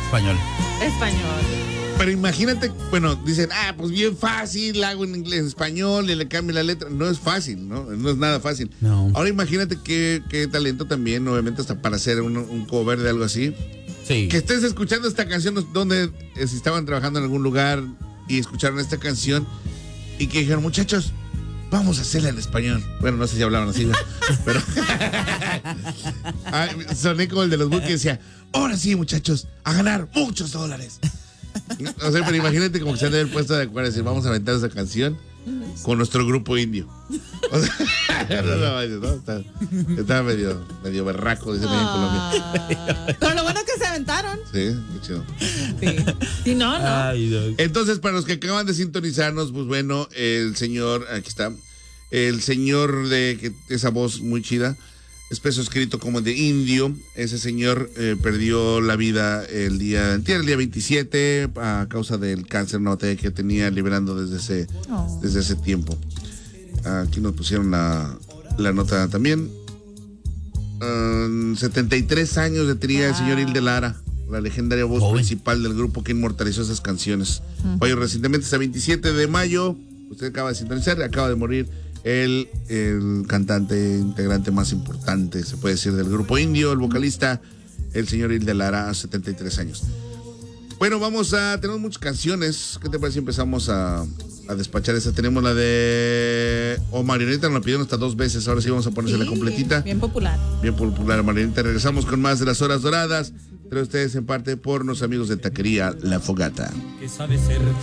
Español. Pero imagínate, bueno, dicen, pues bien fácil, hago en inglés, en español y le cambio la letra. No es fácil, ¿no? No es nada fácil. No. Ahora imagínate qué talento también, obviamente, hasta para hacer un cover de algo así. Sí. Que estés escuchando esta canción donde si estaban trabajando en algún lugar y escucharon esta canción y que dijeron, muchachos, vamos a hacerla en español. Bueno, no sé si hablaban así, pero soné como el de los buques que decía, ahora sí, muchachos, a ganar muchos dólares. O sea, pero imagínate como que se han de haber puesto de acuerdo y decir, vamos a aventar esa canción con nuestro grupo indio. O sea, está medio berraco, dice en Colombia. Pero lo bueno es que se aventaron. Sí, qué chido. Sí. Si no. Ay, no. Entonces, para los que acaban de sintonizarnos, pues bueno, el señor, aquí está, el señor de esa voz muy chida, espeso escrito como de indio, ese señor perdió la vida el día 27 a causa del cáncer, una batalla que tenía liberando desde ese tiempo. Aquí nos pusieron la nota también. 73 años de tenía el señor Hilde Lara, la legendaria voz principal del grupo que inmortalizó esas canciones. Hoy recientemente, hasta 27 de mayo, usted acaba de sintonizar, acaba de morir el cantante integrante más importante, se puede decir, del grupo indio, el vocalista, el señor Hilde Lara, a 73 años. Bueno, tenemos muchas canciones. ¿Qué te parece si empezamos a despachar esta? Tenemos la de Marioneta, nos la pidieron hasta 2 veces, ahora sí vamos a ponérsela completita. Bien popular. Bien popular, Marioneta. Regresamos con más de las horas doradas, pero ustedes en parte por los amigos de Taquería La Fogata. Que sabe ser